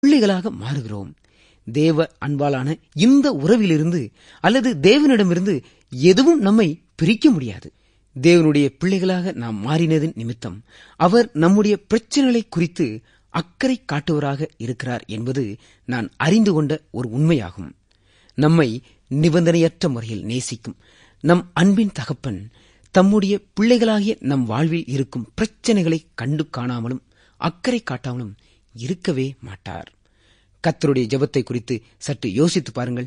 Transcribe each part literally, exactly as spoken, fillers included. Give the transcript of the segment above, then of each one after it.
பிள்ளைகளாக மாறுகிறோம். தேவ அன்பாலான இந்த உறவிலிருந்து அல்லது தேவனிடமிருந்து எதுவும் நம்மை பிரிக்க முடியாது. தேவனுடைய பிள்ளைகளாக நாம் மாறினதின் நிமித்தம் அவர் நம்முடைய பிரச்சனைகளை குறித்து அக்கறை காட்டுவராக இருக்கிறார் என்பது நான் அறிந்து கொண்ட ஒரு உண்மையாகும். நம்மை நிபந்தனையற்ற முறையில் நேசிக்கும் நம் அன்பின் தகப்பன் தம்முடைய பிள்ளைகளாகிய நம் வாழ்வில் இருக்கும் பிரச்சனைகளை கண்டு காணாமலும் அக்கறை காட்டாமலும் இருக்கவே மாட்டார். கர்த்தருடைய ஜெபத்தை குறித்து சற்று யோசித்து பாருங்கள்.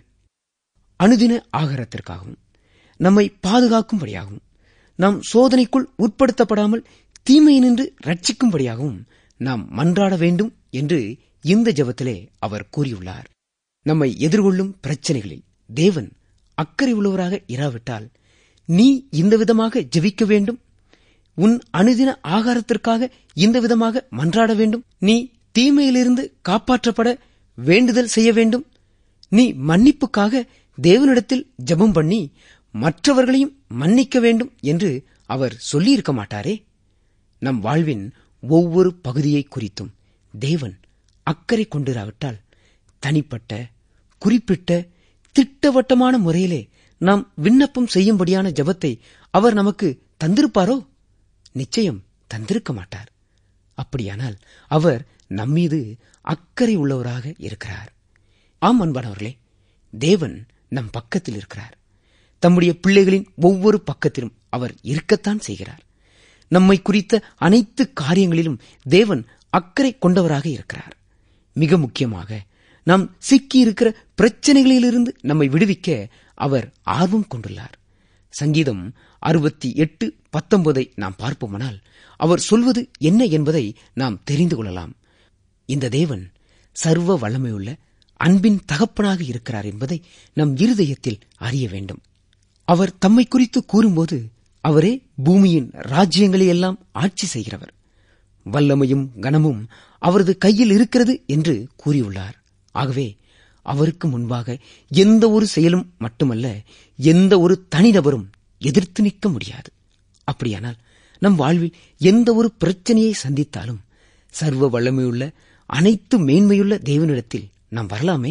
அனுதின ஆகாரத்திற்காகவும் நம்மை பாதுகாக்கும்படியாகவும் நாம் சோதனைக்குள் உட்படுத்தப்படாமல் தீமையினின்று ரட்சிக்கும்படியாகவும் நாம் மன்றாட வேண்டும் என்று இந்த ஜெபத்திலே அவர் கூறியுள்ளார். நம்மை எதிர்கொள்ளும் பிரச்சனைகளில் தேவன் அக்கறை உள்ளவராக இராவிட்டால் நீ இந்த விதமாக ஜெபிக்க வேண்டும், உன் அனுதின ஆகாரத்திற்காக இந்த விதமாக மன்றாட வேண்டும், நீ தீமையிலிருந்து காப்பாற்றப்பட வேண்டுதல் செய்ய வேண்டும், நீ மன்னிப்புக்காக தேவனிடத்தில் ஜெபம் பண்ணி மற்றவர்களையும் மன்னிக்க வேண்டும் என்று அவர் சொல்லியிருக்க மாட்டாரே. நம் வாழ்வின் ஒவ்வொரு பகுதியை குறித்தும் தேவன் அக்கறை கொண்டிராவிட்டால் தனிப்பட்ட குறிப்பிட்ட திட்டவட்டமான முறையிலே நாம் விண்ணப்பம் செய்யும்படியான ஜெபத்தை அவர் நமக்கு தந்திருப்பாரோ? நிச்சயம் தந்திருக்க மாட்டார். அப்படியானால் அவர் நம்மீது அக்கறை உள்ளவராக இருக்கிறார். ஆம் அன்பானவர்களே, தேவன் நம் பக்கத்தில் இருக்கிறார். தம்முடைய பிள்ளைகளின் ஒவ்வொரு பக்கத்திலும் அவர் இருக்கத்தான் செய்கிறார். நம்மை குறித்த அனைத்து காரியங்களிலும் தேவன் அக்கறை கொண்டவராக இருக்கிறார். மிக முக்கியமாக நாம் சிக்கியிருக்கிற பிரச்சனைகளிலிருந்து நம்மை விடுவிக்க அவர் ஆர்வம் கொண்டுள்ளார். சங்கீதம் அறுபத்தி எட்டு பத்தொன்பதை நாம் பார்ப்போமானால் அவர் சொல்வது என்ன என்பதை நாம் தெரிந்து கொள்ளலாம். இந்த தேவன் சர்வ வல்லமையுள்ள அன்பின் தகப்பனாக இருக்கிறார் என்பதை நம் இருதயத்தில் அறிய வேண்டும். அவர் தம்மை குறித்து கூறும்போது அவரே பூமியின் ராஜ்யங்களையெல்லாம் ஆட்சி செய்கிறவர், வல்லமையும் கனமும் அவரது கையில் இருக்கிறது என்று கூறியுள்ளார். ஆகவே அவருக்கு முன்பாக எந்த ஒரு செயலும் மட்டுமல்ல, எந்த ஒரு தனிநபரும் எதிர்த்து நிற்க முடியாது. அப்படியானால் நம் வாழ்வில் எந்த ஒரு பிரச்சனையை சந்தித்தாலும் சர்வ வல்லமையுள்ள அனைத்து மேன்மையுள்ள தேவனிடத்தில் நாம் வரலாமே.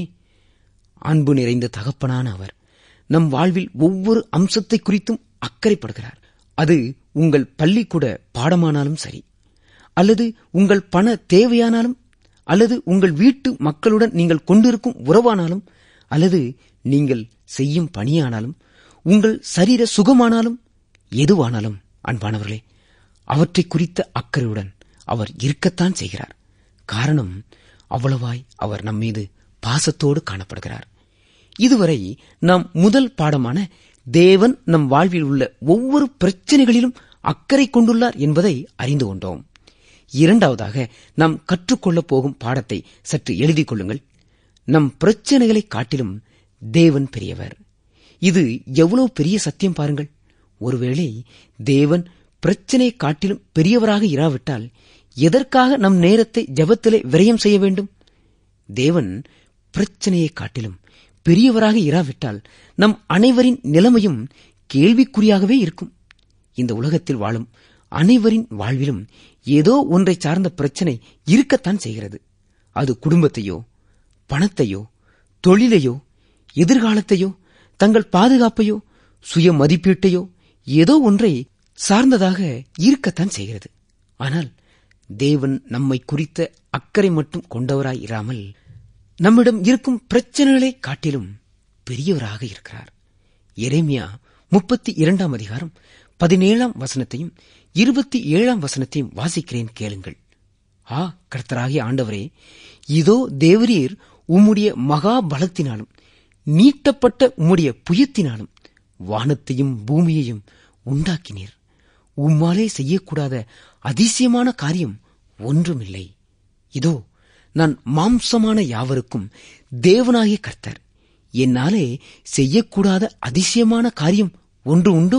அன்பு நிறைந்த தகப்பனான அவர் நம் வாழ்வில் ஒவ்வொரு அம்சத்தை குறித்தும் அக்கறைப்படுகிறார். அது உங்கள் பள்ளிக்கூட பாடமானாலும் சரி, அல்லது உங்கள் பண தேவையானாலும், அல்லது உங்கள் வீட்டு மக்களுடன் நீங்கள் கொண்டிருக்கும் உறவானாலும், அல்லது நீங்கள் செய்யும் பணியானாலும், உங்கள் சரீர சுகமானாலும், எதுவானாலும் அன்பானவர்களே, அவற்றை குறித்த அக்கறையுடன் அவர் இருக்கத்தான் செய்கிறார். காரணம், அவ்வளவாய் அவர் நம்மீது பாசத்தோடு காணப்படுகிறார். இதுவரை நாம் முதல் பாடமான தேவன் நம் வாழ்வில் உள்ள ஒவ்வொரு பிரச்சனைகளிலும் அக்கறை கொண்டுள்ளார் என்பதை அறிந்து கொண்டோம். இரண்டாவதாக நாம் கற்றுக்கொள்ளப் போகும் பாடத்தை சற்று எழுதிக் கொள்ளுங்கள். நம் பிரச்சனைகளை காட்டிலும் தேவன் பெரியவர். இது எவ்வளவு பெரிய சத்தியம் பாருங்கள். ஒருவேளை தேவன் பிரச்சனையை காட்டிலும் பெரியவராக இராவிட்டால் எதற்காக நம் நேரத்தை ஜெபத்திலே விரயம் செய்ய வேண்டும்? தேவன் பிரச்சனையை காட்டிலும் பெரியவராக இராவிட்டால் நம் அனைவரின் நிலைமையும் கேள்விக்குறியாகவே இருக்கும். இந்த உலகத்தில் வாழும் அனைவரின் வாழ்விலும் ஏதோ ஒன்றை சார்ந்த பிரச்சனை இருக்கத்தான் செய்கிறது. அது குடும்பத்தையோ, பணத்தையோ, தொழிலையோ, எதிர்காலத்தையோ, தங்கள் பாதுகாப்பையோ, சுய மதிப்பீட்டையோ ஏதோ ஒன்றை சார்ந்ததாக இருக்கத்தான் செய்கிறது. ஆனால் தேவன் நம்மை குறித்த அக்கறை மட்டும் கொண்டவராய் இராமல் நம்மிடம் இருக்கும் பிரச்சனைகளை காட்டிலும் பெரியவராக இருக்கிறார். எரேமியா முப்பத்தி இரண்டாம் அதிகாரம் பதினேழாம் வசனத்தையும் இருபத்தி ஏழாம் வசனத்தையும் வாசிக்கிறேன், கேளுங்கள். ஆ கர்த்தராகிய ஆண்டவரே, இதோ தேவரீர் உம்முடைய மகா பலத்தினாலும் நீட்டப்பட்ட உம்முடைய புயத்தினாலும் வானத்தையும் பூமியையும் உண்டாக்கினீர். உம்மாலே செய்யக்கூடாத அதிசயமான காரியம் ஒன்றுமில்லை. இதோ நான் மாம்சமான யாவருக்கும் தேவனாகிய கர்த்தர். என்னாலே செய்யக்கூடாத அதிசயமான காரியம் ஒன்று உண்டோ?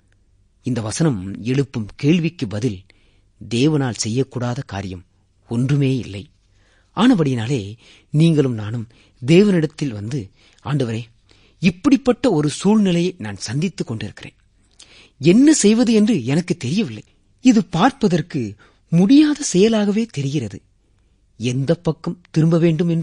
இந்த வசனம் எழுப்பும் கேள்விக்கு பதில், தேவனால் செய்யக்கூடாத காரியம் ஒன்றுமே இல்லை. ஆனபடியினாலே நீங்களும் நானும் தேவனிடத்தில் வந்து, ஆண்டவரே, இப்படிப்பட்ட ஒரு சூழ்நிலையை நான் சந்தித்துக் கொண்டிருக்கிறேன், என்ன செய்வது என்று எனக்கு தெரியவில்லை. இது பார்ப்பதற்கு முடியாத செயலாகவே தெரிகிறது. எந்த பக்கம் திரும்ப வேண்டும் என்று